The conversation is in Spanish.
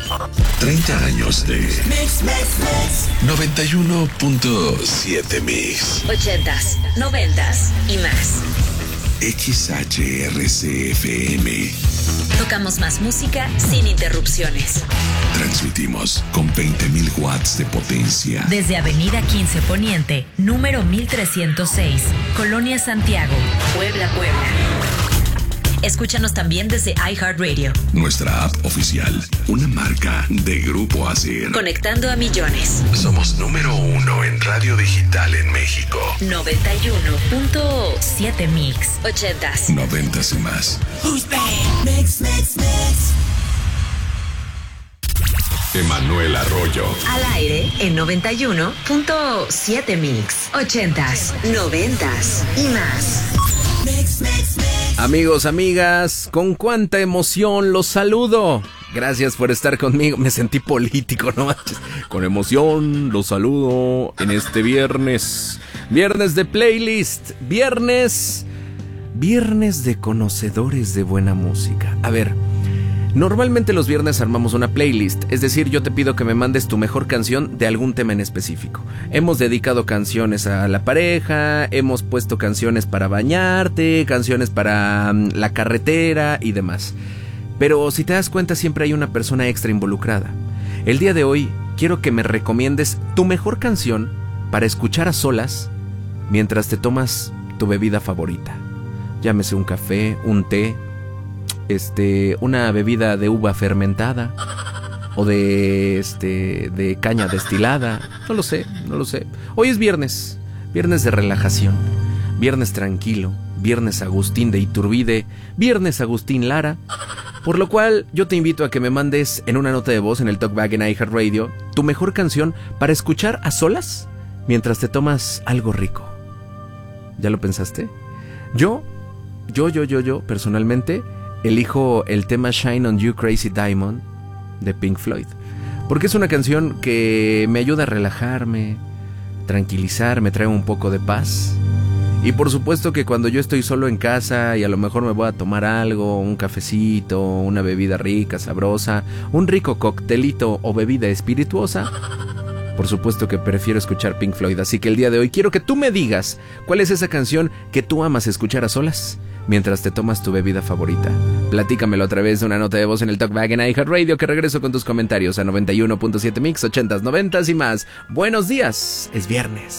30 años de Mix. 91.7 Mix. 80s, 90s y más. XHRCFM. Tocamos más música sin interrupciones. Transmitimos con 20.000 watts de potencia. Desde Avenida 15 Poniente, número 1306, Colonia Santiago, Puebla. Escúchanos también desde iHeartRadio. Nuestra app oficial, una marca de Grupo ASIR. Conectando a millones. Somos número 1 en radio digital en México. 91.7 Mix. 80s. 90s y más. Mix. Emanuel Arroyo. Al aire en 91.7 Mix. 80s, 90s y más. Mix. Amigos, amigas, con cuánta emoción los saludo. Gracias por estar conmigo. Me sentí político, no manches. Con emoción los saludo en este viernes. Viernes de playlist. Viernes de conocedores de buena música. A ver, normalmente los viernes armamos una playlist, es decir, yo te pido que me mandes tu mejor canción de algún tema en específico. Hemos dedicado canciones a la pareja, hemos puesto canciones para bañarte, canciones para la carretera y demás. Pero si te das cuenta, siempre hay una persona extra involucrada. El día de hoy quiero que me recomiendes tu mejor canción para escuchar a solas mientras te tomas tu bebida favorita. Llámese un café, un té, una bebida de uva fermentada o de caña destilada. No lo sé. Hoy es viernes de relajación, viernes tranquilo, viernes Agustín de Iturbide, viernes Agustín Lara. Por lo cual yo te invito a que me mandes en una nota de voz en el Talkback en iHeartRadio tu mejor canción para escuchar a solas mientras te tomas algo rico. ¿Ya lo pensaste? Yo personalmente elijo el tema Shine on You Crazy Diamond de Pink Floyd, porque es una canción que me ayuda a relajarme, tranquilizar, me trae un poco de paz. Y por supuesto que cuando yo estoy solo en casa y a lo mejor me voy a tomar algo, un cafecito, una bebida rica, sabrosa, un rico coctelito o bebida espirituosa, por supuesto que prefiero escuchar Pink Floyd. Así que el día de hoy quiero que tú me digas cuál es esa canción que tú amas escuchar a solas mientras te tomas tu bebida favorita. Platícamelo a través de una nota de voz en el Talkback en iHeartRadio, que regreso con tus comentarios a 91.7 Mix, 80s, 90s y más. Buenos días, es viernes.